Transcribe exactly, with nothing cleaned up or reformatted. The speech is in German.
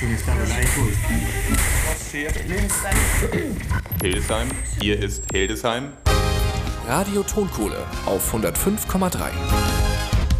Hildesheim, hier ist Hildesheim. Radio Tonkohle auf hundertfünf Komma drei.